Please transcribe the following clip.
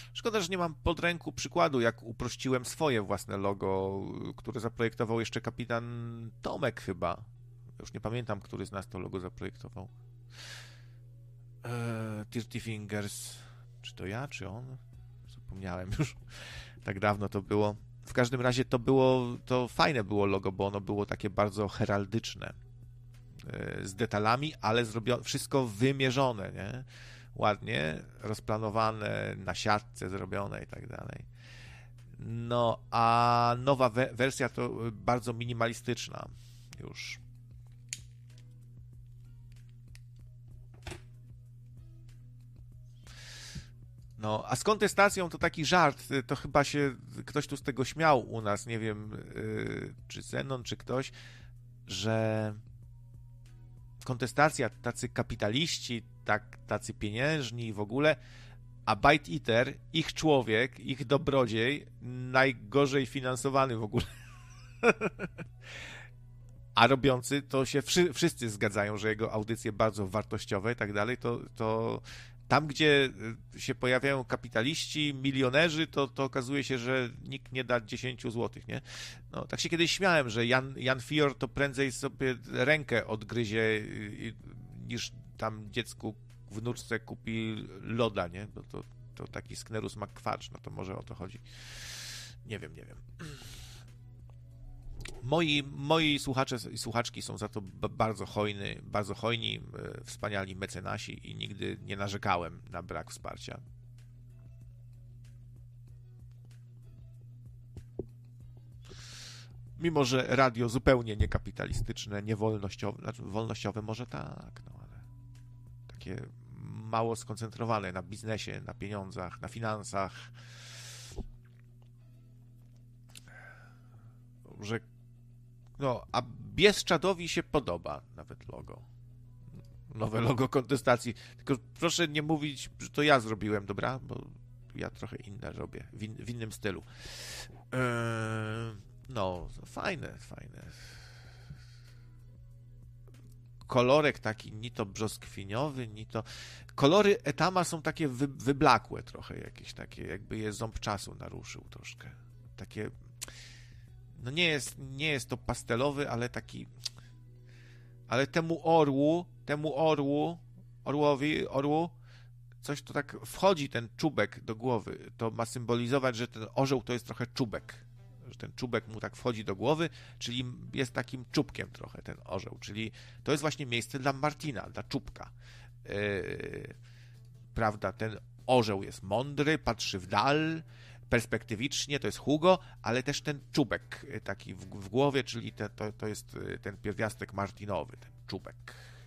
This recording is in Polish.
Szkoda, że nie mam pod ręku przykładu, jak uprościłem swoje własne logo, które zaprojektował jeszcze kapitan Tomek chyba. Już nie pamiętam, który z nas to logo zaprojektował. Dirty Fingers. Czy to ja, czy on? Zapomniałem już. Tak dawno to było. W każdym razie to fajne było logo, bo ono było takie bardzo heraldyczne. Z detalami, ale wszystko wymierzone, nie? Ładnie rozplanowane, na siatce zrobione i tak dalej. No, a nowa wersja to bardzo minimalistyczna już. No, a z kontestacją to taki żart, to chyba się ktoś tu z tego śmiał u nas, nie wiem, czy Zenon, czy ktoś, że kontestacja, tacy kapitaliści, tacy pieniężni w ogóle, a Byte Eater, ich człowiek, ich dobrodziej, najgorzej finansowany w ogóle. A robiący, to się wszyscy zgadzają, że jego audycje bardzo wartościowe i tak dalej, to tam, gdzie się pojawiają kapitaliści, milionerzy, to okazuje się, że nikt nie da 10 złotych, nie? No, tak się kiedyś śmiałem, że Jan Fior to prędzej sobie rękę odgryzie, niż tam dziecku, wnuczce kupi loda, nie? No to taki Sknerus McQuarrie, no to może o to chodzi. Nie wiem. Moi słuchacze i słuchaczki są za to bardzo hojni, wspaniali mecenasi i nigdy nie narzekałem na brak wsparcia. Mimo że radio zupełnie niekapitalistyczne, niewolnościowe, znaczy wolnościowe może tak, no ale takie mało skoncentrowane na biznesie, na pieniądzach, na finansach, że no, a Bieszczadowi się podoba nawet logo. Nowe logo kontestacji. Tylko proszę nie mówić, że to ja zrobiłem, dobra? Bo ja trochę inne robię, w innym stylu. No, fajne. Kolorek taki, ni to brzoskwiniowy, ni to... Kolory Etama są takie wyblakłe trochę, jakieś takie, jakby je ząb czasu naruszył troszkę. Takie... No nie jest to pastelowy, ale taki... Ale orłowi, coś to tak wchodzi ten czubek do głowy. To ma symbolizować, że ten orzeł to jest trochę czubek. Że ten czubek mu tak wchodzi do głowy, czyli jest takim czubkiem trochę ten orzeł. Czyli to jest właśnie miejsce dla Martina, dla czubka. Prawda, ten orzeł jest mądry, patrzy w dal, perspektywicznie, to jest Hugo, ale też ten czubek taki w głowie, czyli to jest ten pierwiastek martinowy, ten czubek.